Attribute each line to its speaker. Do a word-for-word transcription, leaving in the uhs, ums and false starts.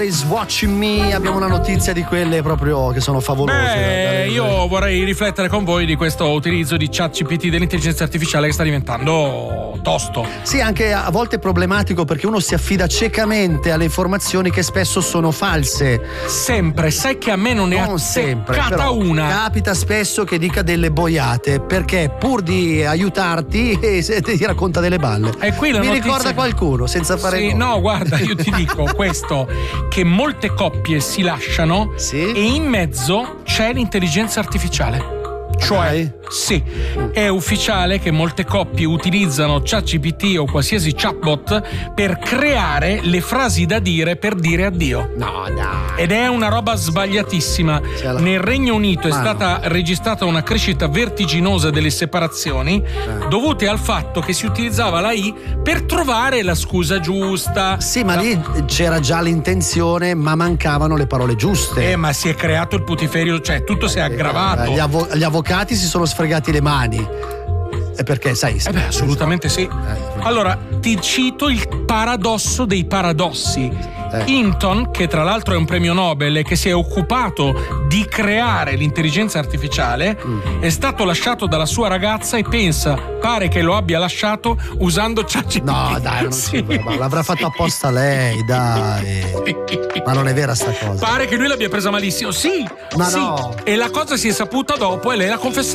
Speaker 1: Is watching me, abbiamo una notizia di quelle proprio che sono favolose.
Speaker 2: Beh, io vorrei riflettere con voi di questo utilizzo di ChatGPT dell'intelligenza artificiale che sta diventando tosto.
Speaker 1: Sì, anche a volte problematico perché uno si affida ciecamente alle informazioni che spesso sono false.
Speaker 2: Sempre, sai che a me non ne ha azzeccata una.
Speaker 1: Capita spesso che dica delle boiate perché pur di aiutarti ti racconta delle balle.
Speaker 2: E qui la
Speaker 1: Mi
Speaker 2: notizia...
Speaker 1: ricorda qualcuno senza fare
Speaker 2: sì, no, guarda, io ti dico questo, che molte coppie si lasciano,
Speaker 1: sì?
Speaker 2: E in mezzo c'è l'intelligenza artificiale. Cioè, sì, è ufficiale che molte coppie utilizzano ChatGPT o qualsiasi chatbot per creare le frasi da dire per dire addio.
Speaker 1: No, dai.
Speaker 2: Ed è una roba sbagliatissima.
Speaker 1: La...
Speaker 2: Nel Regno Unito
Speaker 1: Ma
Speaker 2: è stata
Speaker 1: no.
Speaker 2: registrata una crescita vertiginosa delle separazioni eh. dovute al fatto che si utilizzava la I per trovare la scusa giusta.
Speaker 1: Sì, ma
Speaker 2: la...
Speaker 1: lì c'era già l'intenzione, ma mancavano le parole giuste.
Speaker 2: Eh, ma si è creato il putiferio, cioè tutto si è aggravato.
Speaker 1: Gli, avvo- gli avvocati si sono sfregati le mani. E perché, sai?
Speaker 2: Eh beh, assolutamente sì. Allora, ti cito il paradosso dei paradossi. Eh. Hinton, che tra l'altro è un premio Nobel e che si è occupato di creare l'intelligenza artificiale, mm. è stato lasciato dalla sua ragazza e pensa, pare che lo abbia lasciato usando ChatGPT.
Speaker 1: No, dai, non
Speaker 2: sì.
Speaker 1: ci ma l'avrà fatto apposta lei, dai. Ma non è vera sta cosa.
Speaker 2: Pare che lui l'abbia presa malissimo. Sì,
Speaker 1: ma
Speaker 2: sì.
Speaker 1: no.
Speaker 2: E la cosa si è saputa dopo e lei l'ha confessato.